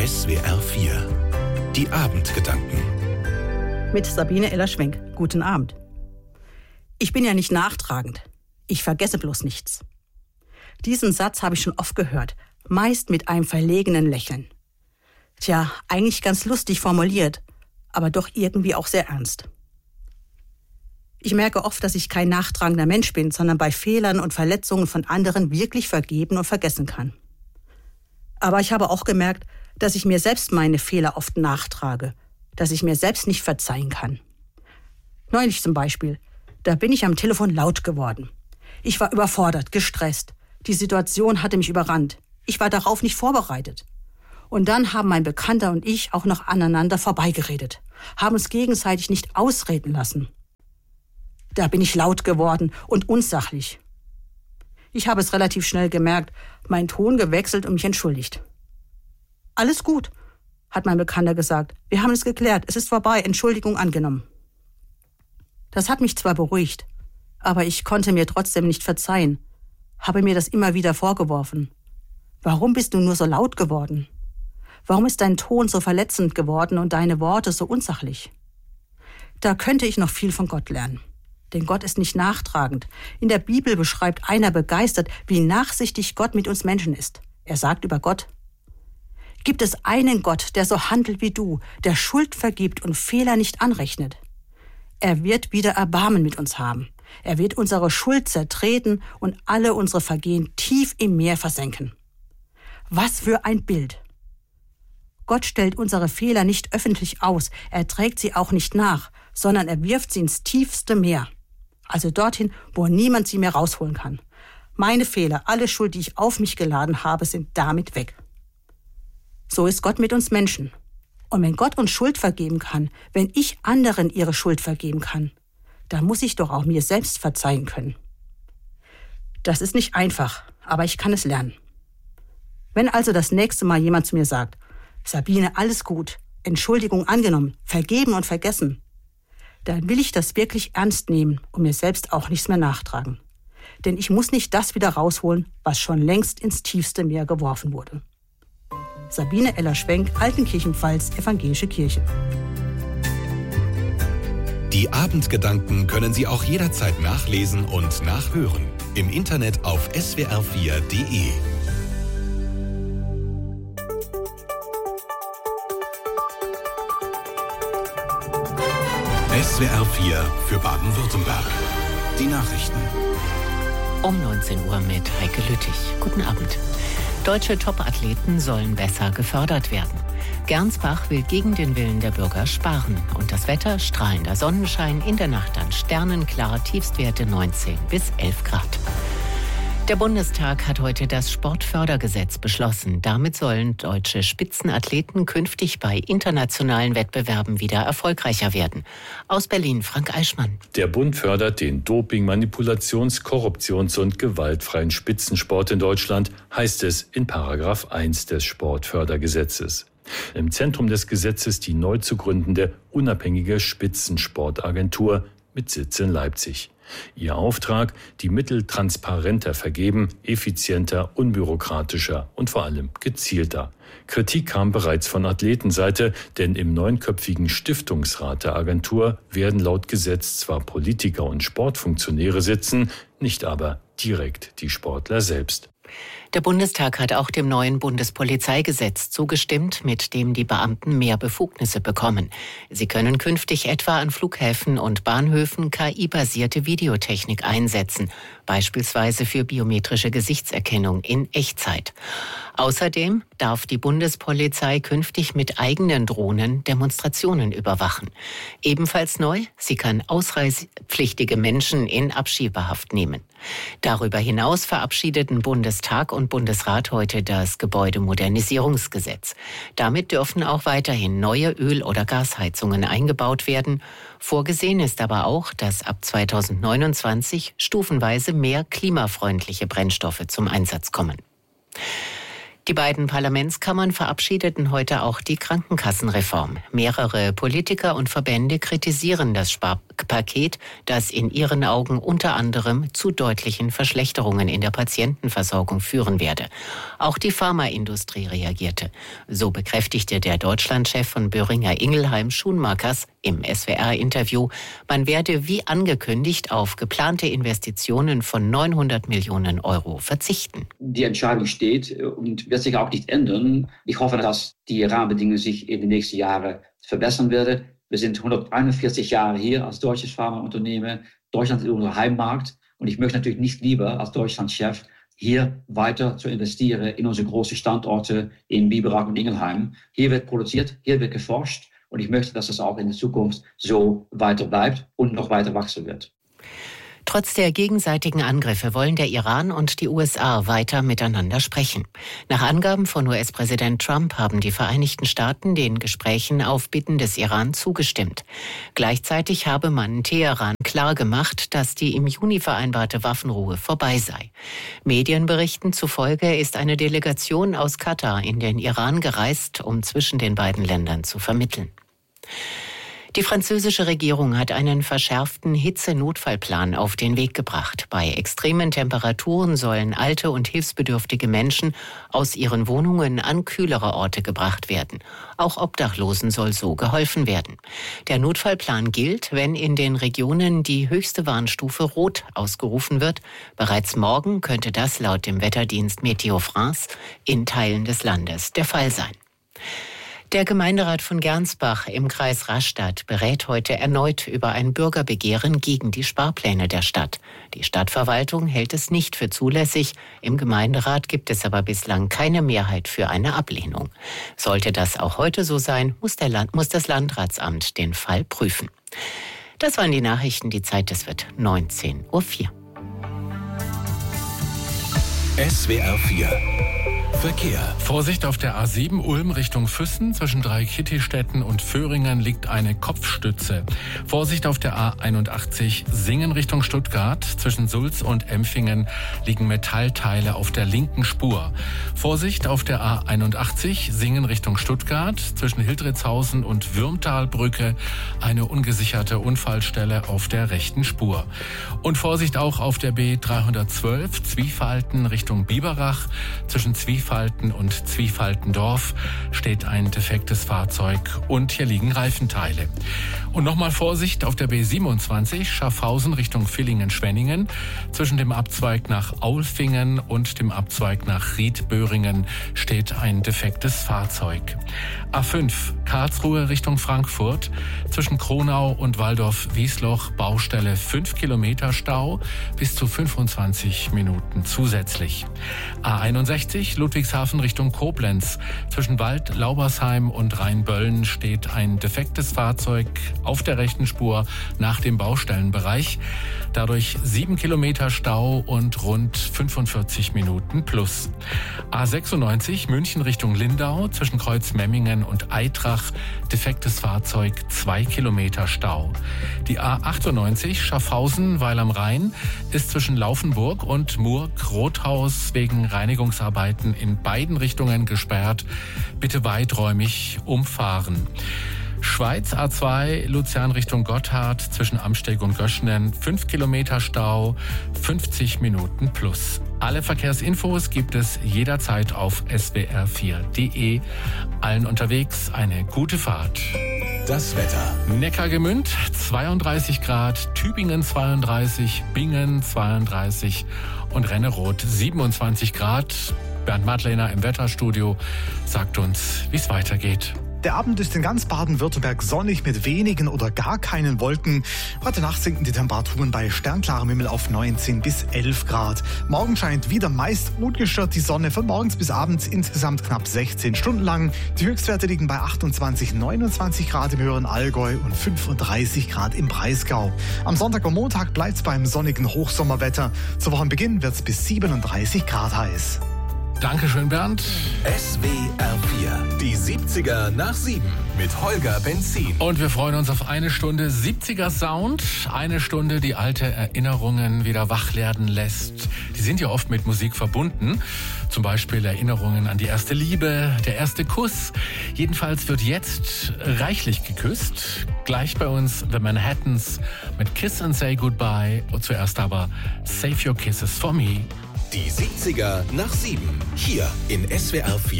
SWR 4 Die Abendgedanken mit Sabine Eller-Schwenk. Guten Abend. Ich bin ja nicht nachtragend. Ich vergesse bloß nichts. Diesen Satz habe ich schon oft gehört, meist mit einem verlegenen Lächeln. Tja, eigentlich ganz lustig formuliert, aber doch irgendwie auch sehr ernst. Ich merke oft, dass ich kein nachtragender Mensch bin, sondern bei Fehlern und Verletzungen von anderen wirklich vergeben und vergessen kann. Aber ich habe auch gemerkt, dass ich mir selbst meine Fehler oft nachtrage, dass ich mir selbst nicht verzeihen kann. Neulich zum Beispiel, da bin ich am Telefon laut geworden. Ich war überfordert, gestresst. Die Situation hatte mich überrannt. Ich war darauf nicht vorbereitet. Und dann haben mein Bekannter und ich auch noch aneinander vorbeigeredet, haben uns gegenseitig nicht ausreden lassen. Da bin ich laut geworden und unsachlich. Ich habe es relativ schnell gemerkt, meinen Ton gewechselt und mich entschuldigt. Alles gut, hat mein Bekannter gesagt. Wir haben es geklärt, es ist vorbei, Entschuldigung angenommen. Das hat mich zwar beruhigt, aber ich konnte mir trotzdem nicht verzeihen, habe mir das immer wieder vorgeworfen. Warum bist du nur so laut geworden? Warum ist dein Ton so verletzend geworden und deine Worte so unsachlich? Da könnte ich noch viel von Gott lernen. Denn Gott ist nicht nachtragend. In der Bibel beschreibt einer begeistert, wie nachsichtig Gott mit uns Menschen ist. Er sagt über Gott: Gibt es einen Gott, der so handelt wie du, der Schuld vergibt und Fehler nicht anrechnet? Er wird wieder Erbarmen mit uns haben. Er wird unsere Schuld zertreten und alle unsere Vergehen tief im Meer versenken. Was für ein Bild! Gott stellt unsere Fehler nicht öffentlich aus, er trägt sie auch nicht nach, sondern er wirft sie ins tiefste Meer. Also dorthin, wo niemand sie mehr rausholen kann. Meine Fehler, alle Schuld, die ich auf mich geladen habe, sind damit weg. So ist Gott mit uns Menschen. Und wenn Gott uns Schuld vergeben kann, wenn ich anderen ihre Schuld vergeben kann, dann muss ich doch auch mir selbst verzeihen können. Das ist nicht einfach, aber ich kann es lernen. Wenn also das nächste Mal jemand zu mir sagt: Sabine, alles gut, Entschuldigung angenommen, vergeben und vergessen, dann will ich das wirklich ernst nehmen und mir selbst auch nichts mehr nachtragen. Denn ich muss nicht das wieder rausholen, was schon längst ins tiefste Meer geworfen wurde. Sabine Eller-Schwenk, Altenkirchen-Pfalz, Evangelische Kirche. Die Abendgedanken können Sie auch jederzeit nachlesen und nachhören. Im Internet auf swr4.de. SWR 4 für Baden-Württemberg. Die Nachrichten. Um 19 Uhr mit Heike Lüttich. Guten Abend. Deutsche Top-Athleten sollen besser gefördert werden. Gernsbach will gegen den Willen der Bürger sparen. Und das Wetter: strahlender Sonnenschein, in der Nacht dann sternenklar, Tiefstwerte 19 bis 11 Grad. Der Bundestag hat heute das Sportfördergesetz beschlossen. Damit sollen deutsche Spitzenathleten künftig bei internationalen Wettbewerben wieder erfolgreicher werden. Aus Berlin Frank Eichmann. Der Bund fördert den Doping-, Manipulations-, Korruptions- und gewaltfreien Spitzensport in Deutschland, heißt es in § 1 des Sportfördergesetzes. Im Zentrum des Gesetzes die neu zu gründende unabhängige Spitzensportagentur mit Sitz in Leipzig. Ihr Auftrag: die Mittel transparenter vergeben, effizienter, unbürokratischer und vor allem gezielter. Kritik kam bereits von Athletenseite, denn im 9-köpfigen Stiftungsrat der Agentur werden laut Gesetz zwar Politiker und Sportfunktionäre sitzen, nicht aber direkt die Sportler selbst. Der Bundestag hat auch dem neuen Bundespolizeigesetz zugestimmt, mit dem die Beamten mehr Befugnisse bekommen. Sie können künftig etwa an Flughäfen und Bahnhöfen KI-basierte Videotechnik einsetzen, beispielsweise für biometrische Gesichtserkennung in Echtzeit. Außerdem darf die Bundespolizei künftig mit eigenen Drohnen Demonstrationen überwachen. Ebenfalls neu: sie kann ausreisepflichtige Menschen in Abschiebehaft nehmen. Darüber hinaus verabschiedeten Bundestag und Bundesrat heute das Gebäudemodernisierungsgesetz. Damit dürfen auch weiterhin neue Öl- oder Gasheizungen eingebaut werden. Vorgesehen ist aber auch, dass ab 2029 stufenweise mehr klimafreundliche Brennstoffe zum Einsatz kommen. Die beiden Parlamentskammern verabschiedeten heute auch die Krankenkassenreform. Mehrere Politiker und Verbände kritisieren das Sparpaket, das in ihren Augen unter anderem zu deutlichen Verschlechterungen in der Patientenversorgung führen werde. Auch die Pharmaindustrie reagierte. So bekräftigte der Deutschlandchef von Boehringer Ingelheim, Schumacher, im SWR-Interview, man werde wie angekündigt auf geplante Investitionen von 900 Millionen Euro verzichten. Die Entscheidung steht und wird sich auch nicht ändern. Ich hoffe, dass die Rahmenbedingungen sich in den nächsten Jahren verbessern werden. Wir sind 141 Jahre hier als deutsches Pharmaunternehmen. Deutschland ist unser Heimmarkt und ich möchte natürlich nicht lieber als Deutschlandchef hier weiter zu investieren in unsere großen Standorte in Biberach und Ingelheim. Hier wird produziert, hier wird geforscht. Und ich möchte, dass es auch in der Zukunft so weiter bleibt und noch weiter wachsen wird. Trotz der gegenseitigen Angriffe wollen der Iran und die USA weiter miteinander sprechen. Nach Angaben von US-Präsident Trump haben die Vereinigten Staaten den Gesprächen auf Bitten des Iran zugestimmt. Gleichzeitig habe man Teheran klargemacht, dass die im Juni vereinbarte Waffenruhe vorbei sei. Medienberichten zufolge ist eine Delegation aus Katar in den Iran gereist, um zwischen den beiden Ländern zu vermitteln. Die französische Regierung hat einen verschärften Hitzenotfallplan auf den Weg gebracht. Bei extremen Temperaturen sollen alte und hilfsbedürftige Menschen aus ihren Wohnungen an kühlere Orte gebracht werden. Auch Obdachlosen soll so geholfen werden. Der Notfallplan gilt, wenn in den Regionen die höchste Warnstufe Rot ausgerufen wird. Bereits morgen könnte das laut dem Wetterdienst Meteo France in Teilen des Landes der Fall sein. Der Gemeinderat von Gernsbach im Kreis Rastatt berät heute erneut über ein Bürgerbegehren gegen die Sparpläne der Stadt. Die Stadtverwaltung hält es nicht für zulässig. Im Gemeinderat gibt es aber bislang keine Mehrheit für eine Ablehnung. Sollte das auch heute so sein, muss das Landratsamt den Fall prüfen. Das waren die Nachrichten. Die Zeit, es wird 19:04 Uhr. SWR 4 Verkehr. Vorsicht auf der A7 Ulm Richtung Füssen. Zwischen Dreieck-Kittistetten und Föhringen liegt eine Kopfstütze. Vorsicht auf der A81 Singen Richtung Stuttgart. Zwischen Sulz und Empfingen liegen Metallteile auf der linken Spur. Vorsicht auf der A81 Singen Richtung Stuttgart. Zwischen Hildritzhausen und Würmtalbrücke eine ungesicherte Unfallstelle auf der rechten Spur. Und Vorsicht auch auf der B312 Zwiefalten Richtung Biberach. Zwischen Zwiefalten und Zwiefaltendorf steht ein defektes Fahrzeug und hier liegen Reifenteile. Und nochmal Vorsicht auf der B27 Schaffhausen Richtung Villingen-Schwenningen. Zwischen dem Abzweig nach Aulfingen und dem Abzweig nach Riedböhringen steht ein defektes Fahrzeug. A5 Karlsruhe Richtung Frankfurt. Zwischen Kronau und Waldorf-Wiesloch Baustelle 5 Kilometer Stau, bis zu 25 Minuten zusätzlich. A61 Ludwigshafen Richtung Koblenz. Zwischen Wald, Laubersheim und Rheinböllen steht ein defektes Fahrzeug auf der rechten Spur nach dem Baustellenbereich. Dadurch 7 Kilometer Stau und rund 45 Minuten plus. A96 München Richtung Lindau. Zwischen Kreuzmemmingen und Eitrach defektes Fahrzeug, 2 Kilometer Stau. Die A98 Schaffhausen Weil am Rhein ist zwischen Laufenburg und Murg-Rothaus wegen Reinigungsarbeiten in beiden Richtungen gesperrt. Bitte weiträumig umfahren. Schweiz A2 Luzern Richtung Gotthard zwischen Amsteg und Göschenen 5 Kilometer Stau, 50 Minuten plus. Alle Verkehrsinfos gibt es jederzeit auf swr4.de. Allen unterwegs eine gute Fahrt. Das Wetter. Neckargemünd 32 Grad, Tübingen 32, Bingen 32 und Renneroth 27 Grad. Bernd Madlener im Wetterstudio sagt uns, wie es weitergeht. Der Abend ist in ganz Baden-Württemberg sonnig mit wenigen oder gar keinen Wolken. Heute Nacht sinken die Temperaturen bei sternklarem Himmel auf 19 bis 11 Grad. Morgen scheint wieder meist ungestört die Sonne von morgens bis abends insgesamt knapp 16 Stunden lang. Die Höchstwerte liegen bei 28, 29 Grad im höheren Allgäu und 35 Grad im Breisgau. Am Sonntag und Montag bleibt es beim sonnigen Hochsommerwetter. Zu Wochenbeginn wird es bis 37 Grad heiß. Dankeschön, Bernd. SWR 4, die 70er nach 7 mit Holger Benzin. Und wir freuen uns auf eine Stunde 70er Sound. Eine Stunde, die alte Erinnerungen wieder wach werden lässt. Die sind ja oft mit Musik verbunden. Zum Beispiel Erinnerungen an die erste Liebe, der erste Kuss. Jedenfalls wird jetzt reichlich geküsst. Gleich bei uns The Manhattans mit Kiss and Say Goodbye. Und zuerst aber Save Your Kisses for Me. Die 70er nach 7, hier in SWR 4.